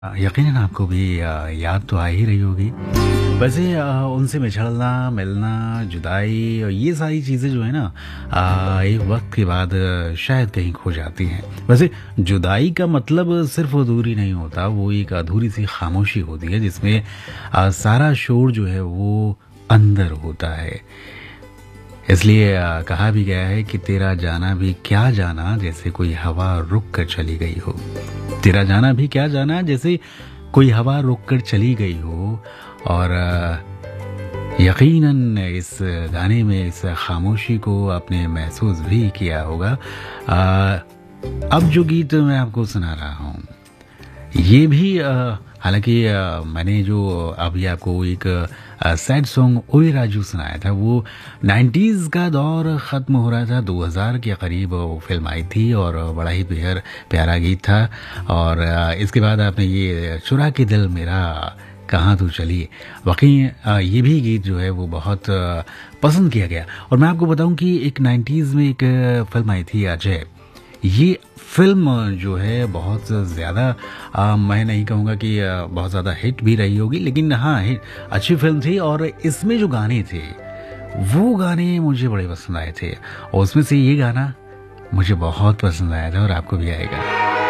यकीनन आपको भी याद तो आ ही रही होगी। वैसे उनसे बिछड़ना, मिलना, जुदाई और ये सारी चीज़ें जो है ना एक वक़्त के बाद शायद कहीं खो जाती हैं। वैसे जुदाई का मतलब सिर्फ़ दूरी नहीं होता, वो एक अधूरी-सी ख़ामोशी होती है जिसमें सारा शोर जो है वो अंदर होता है। इसलिए कहा भी गया है कि तेरा जाना भी क्या जाना जैसे कोई हवा रुक कर चली गई हो। तेरा जाना भी क्या जाना जैसे कोई हवा रुक कर चली गई हो। और यकीनन इस गाने में इस खामोशी को आपने महसूस भी किया होगा। अब जो गीत मैं आपको सुना रहा हूँ ये भी हालांकि मैंने जो अभी आपको एक सैड सॉन्ग ओए राजू सुनाया था वो 90s का दौर ख़त्म हो रहा था। 2000 के करीब वो फिल्म आई थी और बड़ा ही प्यारा गीत था। और इसके बाद आपने ये चुरा के दिल मेरा कहाँ तू चली, वाकई ये भी गीत जो है वो बहुत पसंद किया गया। और मैं आपको बताऊं कि एक 90s में एक फिल्म आई थी अजय। ये फिल्म जो है बहुत ज़्यादा मैं नहीं कहूँगा कि बहुत ज़्यादा हिट भी रही होगी, लेकिन हाँ अच्छी फिल्म थी। और इसमें जो गाने थे वो गाने मुझे बड़े पसंद आए थे और उसमें से ये गाना मुझे बहुत पसंद आया था और आपको भी आएगा।